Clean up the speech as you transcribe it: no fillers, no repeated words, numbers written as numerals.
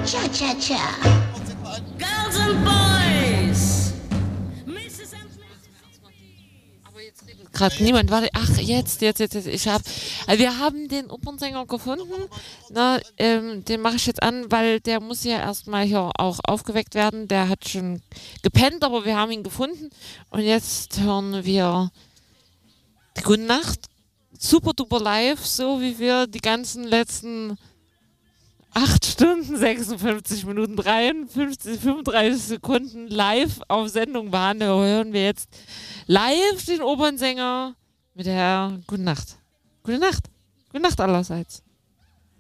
Cha-cha-cha. Girls and Boys. Mrs. and Aber jetzt redet gerade niemand. Warte, ach, jetzt. Wir haben den Opernsänger gefunden. Na, den mache ich jetzt an, weil der muss ja erstmal hier auch aufgeweckt werden. Der hat schon gepennt, aber wir haben ihn gefunden. Und jetzt hören wir die Gute Nacht. Super duper live, so wie wir die ganzen letzten 8 Stunden, 56 Minuten, 53, 35 Sekunden live auf Sendung waren. Da hören wir jetzt live den Opernsänger mit der Gute Nacht. Gute Nacht. Gute Nacht allerseits.